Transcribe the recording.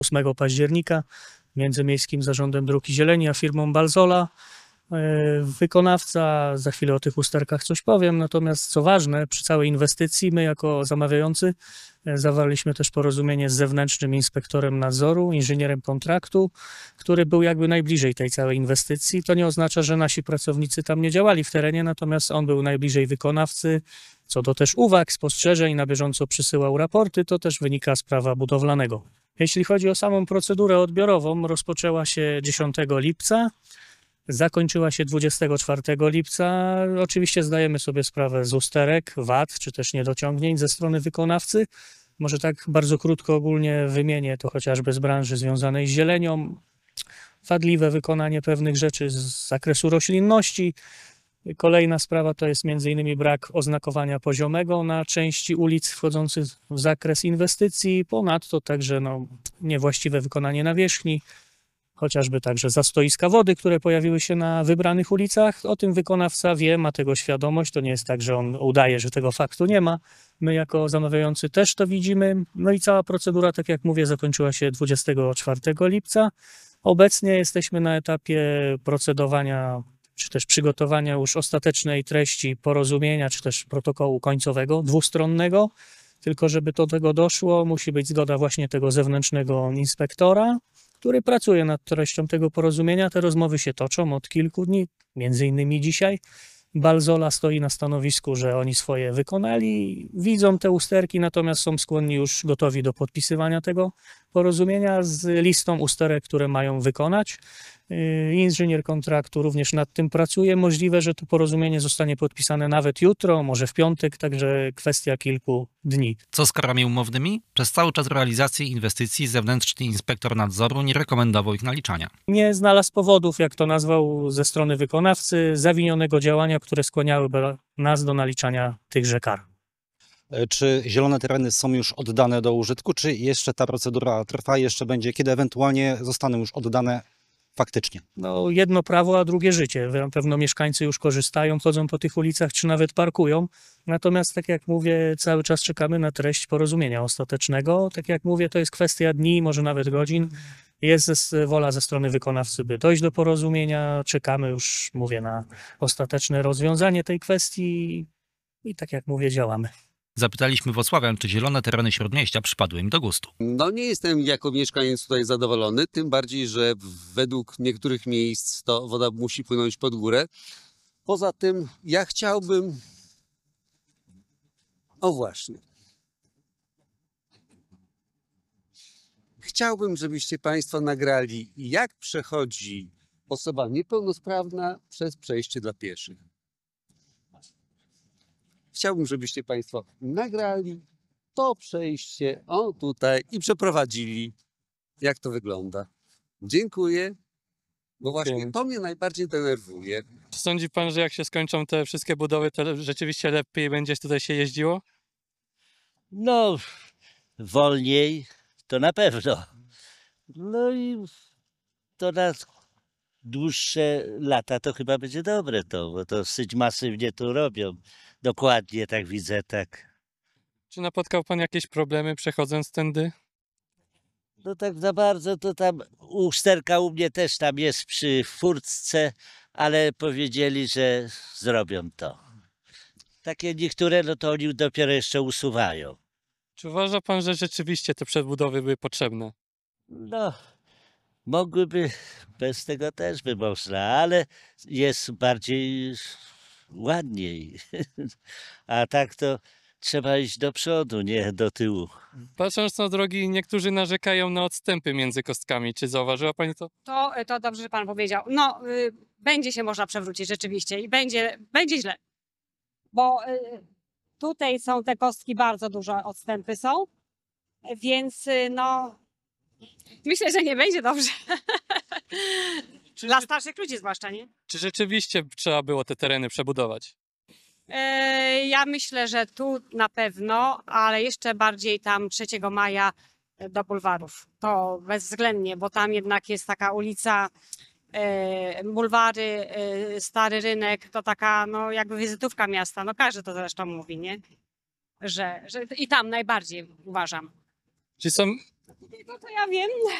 8 października między Miejskim Zarządem Dróg i Zieleni a firmą Balzola. Wykonawca, za chwilę o tych usterkach coś powiem, natomiast co ważne, przy całej inwestycji my jako zamawiający zawarliśmy też porozumienie z zewnętrznym inspektorem nadzoru, inżynierem kontraktu, który był jakby najbliżej tej całej inwestycji. To nie oznacza, że nasi pracownicy tam nie działali w terenie, natomiast on był najbliżej wykonawcy. Co do też uwag, spostrzeżeń, na bieżąco przysyłał raporty, to też wynika z prawa budowlanego. Jeśli chodzi o samą procedurę odbiorową, rozpoczęła się 10 lipca. Zakończyła się 24 lipca. Oczywiście zdajemy sobie sprawę z usterek, wad czy też niedociągnięć ze strony wykonawcy. Może tak bardzo krótko ogólnie wymienię to chociażby z branży związanej z zielenią. Wadliwe wykonanie pewnych rzeczy z zakresu roślinności. Kolejna sprawa to jest m.in. brak oznakowania poziomego na części ulic wchodzących w zakres inwestycji. Ponadto także niewłaściwe wykonanie nawierzchni. Chociażby także zastoiska wody, które pojawiły się na wybranych ulicach. O tym wykonawca wie, ma tego świadomość. To nie jest tak, że on udaje, że tego faktu nie ma. My jako zamawiający też to widzimy. No i cała procedura, tak jak mówię, zakończyła się 24 lipca. Obecnie jesteśmy na etapie procedowania, czy też przygotowania już ostatecznej treści porozumienia, czy też protokołu końcowego, dwustronnego. Tylko żeby do tego doszło, musi być zgoda właśnie tego zewnętrznego inspektora, który pracuje nad treścią tego porozumienia. Te rozmowy się toczą od kilku dni, między innymi dzisiaj. Balzola stoi na stanowisku, że oni swoje wykonali, widzą te usterki, natomiast są skłonni już gotowi do podpisywania tego porozumienia z listą usterek, które mają wykonać. Inżynier kontraktu również nad tym pracuje. Możliwe, że to porozumienie zostanie podpisane nawet jutro, może w piątek, także kwestia kilku dni. Co z karami umownymi? Przez cały czas realizacji inwestycji zewnętrzny inspektor nadzoru nie rekomendował ich naliczania. Nie znalazł powodów, jak to nazwał ze strony wykonawcy, zawinionego działania, które skłaniałyby nas do naliczania tychże kar. Czy zielone tereny są już oddane do użytku, czy jeszcze ta procedura trwa, jeszcze będzie, kiedy ewentualnie zostaną już oddane faktycznie? Jedno prawo, a drugie życie. Na pewno mieszkańcy już korzystają, chodzą po tych ulicach, czy nawet parkują. Natomiast, tak jak mówię, cały czas czekamy na treść porozumienia ostatecznego. Tak jak mówię, to jest kwestia dni, może nawet godzin. Jest wola ze strony wykonawcy, by dojść do porozumienia. Czekamy już, mówię, na ostateczne rozwiązanie tej kwestii i tak jak mówię, działamy. Zapytaliśmy Włocławian, czy zielone tereny Śródmieścia przypadły im do gustu. Nie jestem jako mieszkaniec tutaj zadowolony, tym bardziej, że według niektórych miejsc to woda musi płynąć pod górę. Poza tym ja chciałbym... O właśnie. Chciałbym, żebyście Państwo nagrali, jak przechodzi osoba niepełnosprawna przez przejście dla pieszych. Chciałbym, żebyście Państwo nagrali to przejście, tutaj i przeprowadzili, jak to wygląda. Dziękuję, bo właśnie to mnie najbardziej denerwuje. Czy sądzi pan, że jak się skończą te wszystkie budowy, to rzeczywiście lepiej będzie tutaj się jeździło? Wolniej to na pewno. I to na dłuższe lata to chyba będzie dobre bo to dosyć masywnie to robią. Dokładnie, tak widzę, tak. Czy napotkał pan jakieś problemy przechodząc tędy? Tak za bardzo to tam usterka u mnie też tam jest przy furtce, ale powiedzieli, że zrobią to. Takie niektóre, to oni dopiero jeszcze usuwają. Czy uważa pan, że rzeczywiście te przebudowy były potrzebne? Mogłyby, bez tego też by można, ale jest bardziej ładniej. A tak to trzeba iść do przodu, nie do tyłu. Patrząc na drogi, niektórzy narzekają na odstępy między kostkami. Czy zauważyła pani to? To dobrze, że pan powiedział. Będzie się można przewrócić rzeczywiście i będzie źle. Bo tutaj są te kostki, bardzo duże odstępy są, więc myślę, że nie będzie dobrze. Dla starszych ludzi zwłaszcza, nie? Czy rzeczywiście trzeba było te tereny przebudować? Ja myślę, że tu na pewno, ale jeszcze bardziej tam 3 maja do bulwarów. To bezwzględnie, bo tam jednak jest taka ulica, bulwary, Stary Rynek, to taka jakby wizytówka miasta. Każdy to zresztą mówi, nie? Że i tam najbardziej uważam. Czy są No to ja wiem.